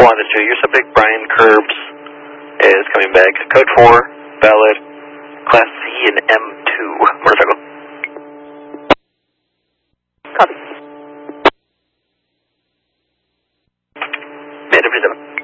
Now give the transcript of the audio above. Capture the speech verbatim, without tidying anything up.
One to two, your subject Brian Curbs is coming back. Code four, valid, Class C and M two motorcycle. Copy. Negative seven.